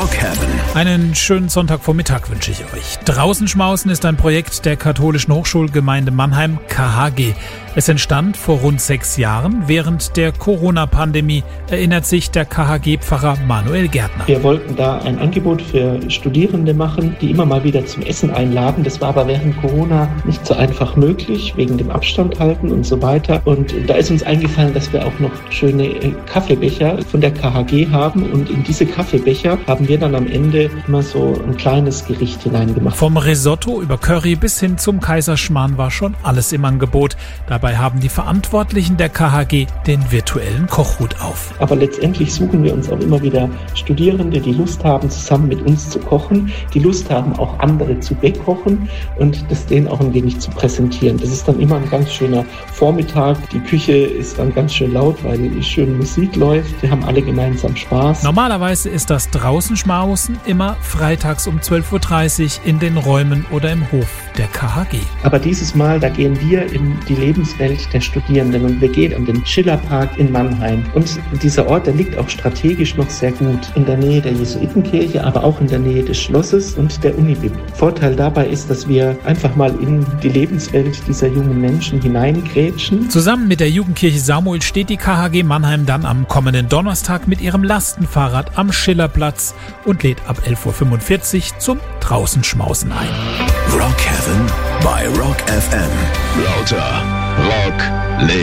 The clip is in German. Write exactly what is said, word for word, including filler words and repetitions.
Rockhaven. Einen schönen Sonntagvormittag wünsche ich euch. Draußen schmausen ist ein Projekt der katholischen Hochschulgemeinde Mannheim K H G. Es entstand vor rund sechs Jahren während der Corona-Pandemie, erinnert sich der K H G-Pfarrer Manuel Gärtner. Wir wollten da ein Angebot für Studierende machen, die immer mal wieder zum Essen einladen. Das war aber während Corona nicht so einfach möglich, wegen dem Abstand halten und so weiter. Und da ist uns eingefallen, dass wir auch noch schöne Kaffeebecher von der K H G haben. Und in diese Kaffeebecher haben wir dann am Ende immer so ein kleines Gericht hineingemacht. Vom Risotto über Curry bis hin zum Kaiserschmarrn war schon alles im Angebot. Dabei haben die Verantwortlichen der K H G den virtuellen Kochhut auf. Aber letztendlich suchen wir uns auch immer wieder Studierende, die Lust haben, zusammen mit uns zu kochen, die Lust haben, auch andere zu bekochen und das denen auch ein wenig zu präsentieren. Das ist dann immer ein ganz schöner Vormittag. Die Küche ist dann ganz schön laut, weil schön Musik läuft. Wir haben alle gemeinsam Spaß. Normalerweise ist das Draußenschmausen immer freitags um zwölf Uhr dreißig in den Räumen oder im Hof der K H G. Aber dieses Mal, da gehen wir in die Lebenswelt der Studierenden und wir gehen an den Schillerpark in Mannheim. Und dieser Ort, der liegt auch strategisch noch sehr gut in der Nähe der Jesuitenkirche, aber auch in der Nähe des Schlosses und der Unibib. Vorteil dabei ist, dass wir einfach mal in die Lebenswelt dieser jungen Menschen hineingrätschen. Zusammen mit der Jugendkirche Samuel steht die K H G Mannheim dann am kommenden Donnerstag mit ihrem Lastenfahrrad am Schillerplatz und lädt ab elf Uhr fünfundvierzig zum Draußenschmausen ein. Rockhaven bei Rock F M. Lauter Rock Leben.